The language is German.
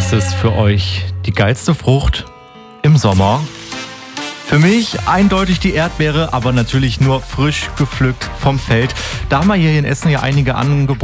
Was ist für euch die geilste Frucht im Sommer? Für mich eindeutig die Erdbeere, aber natürlich nur frisch gepflückt vom Feld. Da haben wir hier in Essen ja einige Angebote.